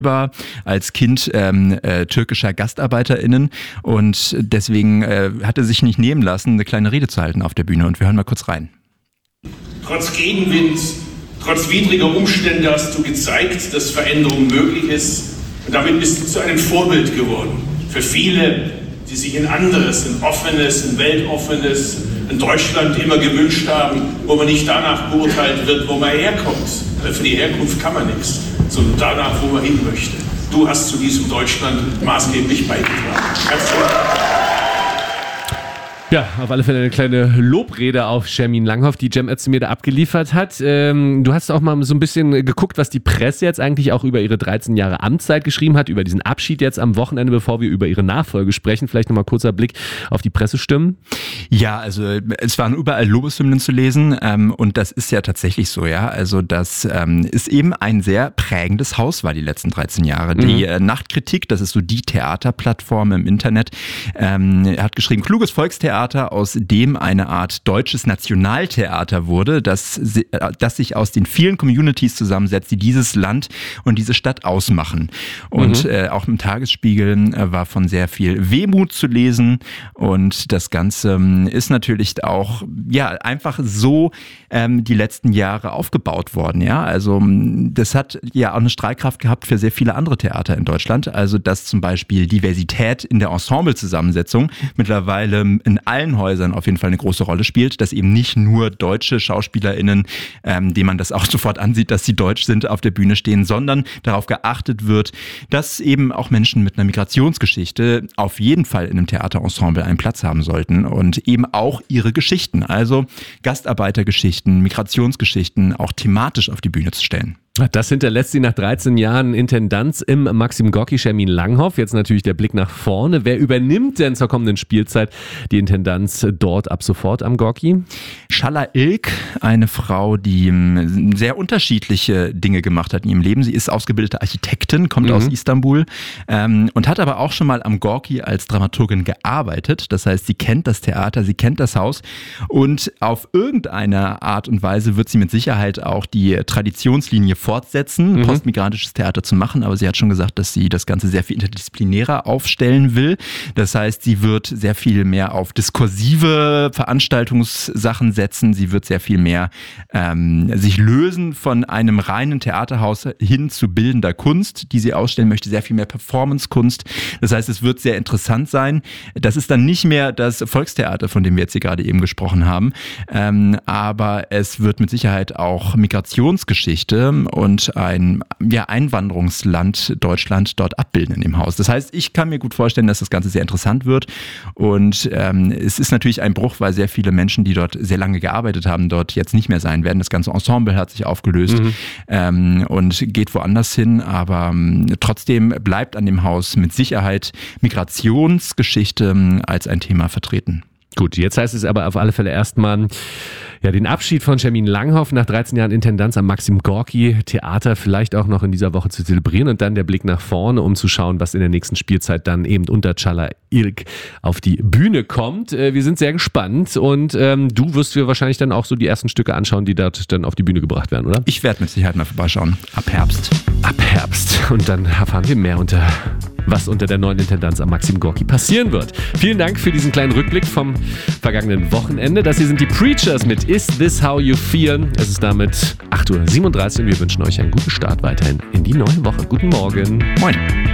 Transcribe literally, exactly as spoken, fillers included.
war als Kind ähm, äh, türkischer GastarbeiterInnen und deswegen äh, hat er sich nicht nehmen lassen, eine kleine Rede zu halten auf der Bühne und wir hören mal kurz rein. Trotz Gegenwind, trotz widriger Umstände hast du gezeigt, dass Veränderung möglich ist und damit bist du zu einem Vorbild geworden. Für viele, die sich ein anderes, ein offenes, ein weltoffenes, ein Deutschland immer gewünscht haben, wo man nicht danach beurteilt wird, wo man herkommt. Weil für die Herkunft kann man nichts, sondern danach, wo man hin möchte. Du hast zu diesem Deutschland maßgeblich beigetragen. Herzlichen Dank. Ja, auf alle Fälle eine kleine Lobrede auf Shermin Langhoff, die Cem Özdemir da abgeliefert hat. Ähm, du hast auch mal so ein bisschen geguckt, was die Presse jetzt eigentlich auch über ihre dreizehn Jahre Amtszeit geschrieben hat, über diesen Abschied jetzt am Wochenende, bevor wir über ihre Nachfolge sprechen. Vielleicht nochmal kurzer Blick auf die Pressestimmen. Ja, also es waren überall Lobeshymnen zu lesen ähm, und das ist ja tatsächlich so, ja. Also das ähm, ist eben ein sehr prägendes Haus war die letzten dreizehn Jahre. Mhm. Die äh, Nachtkritik, das ist so die Theaterplattform im Internet, ähm, hat geschrieben, kluges Volkstheater, aus dem eine Art deutsches Nationaltheater wurde, das, das sich aus den vielen Communities zusammensetzt, die dieses Land und diese Stadt ausmachen. Und mhm. äh, auch im Tagesspiegel äh, war von sehr viel Wehmut zu lesen und das Ganze ähm, ist natürlich auch ja einfach so ähm, die letzten Jahre aufgebaut worden. Ja, also das hat ja auch eine Strahlkraft gehabt für sehr viele andere Theater in Deutschland. Also dass zum Beispiel Diversität in der Ensemblezusammensetzung mittlerweile in allen Häusern auf jeden Fall eine große Rolle spielt, dass eben nicht nur deutsche SchauspielerInnen, ähm, denen man das auch sofort ansieht, dass sie deutsch sind, auf der Bühne stehen, sondern darauf geachtet wird, dass eben auch Menschen mit einer Migrationsgeschichte auf jeden Fall in einem Theaterensemble einen Platz haben sollten und eben auch ihre Geschichten, also Gastarbeitergeschichten, Migrationsgeschichten auch thematisch auf die Bühne zu stellen. Das hinterlässt sie nach dreizehn Jahren Intendanz im Maxim Gorki Shermin Langhoff. Jetzt natürlich der Blick nach vorne. Wer übernimmt denn zur kommenden Spielzeit die Intendanz dort ab sofort am Gorki? Schalla Ilk, eine Frau, die sehr unterschiedliche Dinge gemacht hat in ihrem Leben. Sie ist ausgebildete Architektin, kommt mhm. aus Istanbul ähm, und hat aber auch schon mal am Gorki als Dramaturgin gearbeitet. Das heißt, sie kennt das Theater, sie kennt das Haus und auf irgendeine Art und Weise wird sie mit Sicherheit auch die Traditionslinie fortsetzen, mhm. postmigrantisches Theater zu machen, aber sie hat schon gesagt, dass sie das Ganze sehr viel interdisziplinärer aufstellen will. Das heißt, sie wird sehr viel mehr auf diskursive Veranstaltungssachen setzen, sie wird sehr viel mehr ähm, sich lösen von einem reinen Theaterhaus hin zu bildender Kunst, die sie ausstellen möchte, sehr viel mehr Performancekunst. Das heißt, es wird sehr interessant sein. Das ist dann nicht mehr das Volkstheater, von dem wir jetzt hier gerade eben gesprochen haben, ähm, aber es wird mit Sicherheit auch Migrationsgeschichte und ein ja, Einwanderungsland Deutschland dort abbilden in dem Haus. Das heißt, ich kann mir gut vorstellen, dass das Ganze sehr interessant wird und ähm, es ist natürlich ein Bruch, weil sehr viele Menschen, die dort sehr lange gearbeitet haben, dort jetzt nicht mehr sein werden. Das ganze Ensemble hat sich aufgelöst mhm. ähm, und geht woanders hin, aber ähm, trotzdem bleibt an dem Haus mit Sicherheit Migrationsgeschichte ähm, als ein Thema vertreten. Gut, jetzt heißt es aber auf alle Fälle erstmal ja, den Abschied von Shermin Langhoff nach dreizehn Jahren Intendanz am Maxim Gorki Theater vielleicht auch noch in dieser Woche zu zelebrieren und dann der Blick nach vorne, um zu schauen, was in der nächsten Spielzeit dann eben unter Schalla Ilk auf die Bühne kommt. Wir sind sehr gespannt und ähm, du wirst dir wahrscheinlich dann auch so die ersten Stücke anschauen, die dort dann auf die Bühne gebracht werden, oder? Ich werde mit Sicherheit mal vorbeischauen. Ab Herbst. Ab Herbst. Und dann erfahren wir mehr unter was unter der neuen Intendanz am Maxim Gorki passieren wird. Vielen Dank für diesen kleinen Rückblick vom vergangenen Wochenende. Das hier sind die Preachers mit Is This How You Feel? Es ist damit acht Uhr siebenunddreißig und wir wünschen euch einen guten Start weiterhin in die neue Woche. Guten Morgen. Moin.